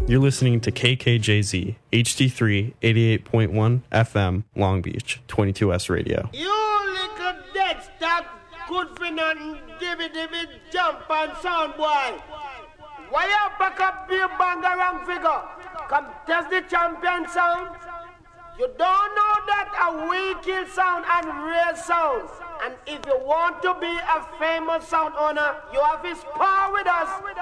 You're listening to KKJZ, HD3, 88.1 FM, Long Beach, 22S Radio. You little dead stock, good for nothing, dibby jump and sound boy. Why you back up beer banger and figure? Come test the champion sound. You don't know that a we kill sound and rare sound. And if you want to be a famous sound owner, you have to spar with us.